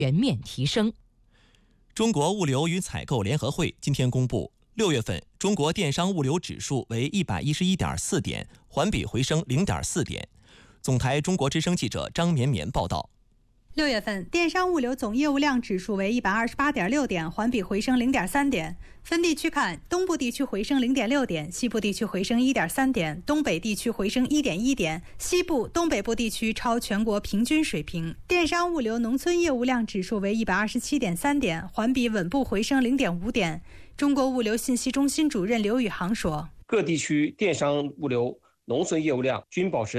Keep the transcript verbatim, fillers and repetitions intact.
全面提升。 中国物流与采购联合会今天公布，六月份中国电商物流指数为一百一十一点四点，环比回升零点四点。总台中国之声记者张绵绵报道。 六月份电商物流总业务量指数为一百二十八点六点，环比回升零点三点。分地区看，东部地区回升零点六点，西部地区回升一点三点，东北地区回升一点一点，西部、东北部地区超全国平均水平。电商物流农村业务量指数为一百二十七点三点，环比稳步回升零点五点。中国物流信息中心主任刘宇航说：“ 各地区电商物流农村业务量均保持